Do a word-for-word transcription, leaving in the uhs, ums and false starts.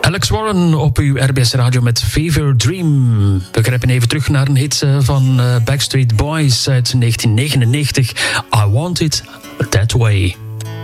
Alex Warren op uw R B S Radio met Fever Dream. We grijpen even terug naar een hit van Backstreet Boys uit negentien negenennegentig. I Want It That Way.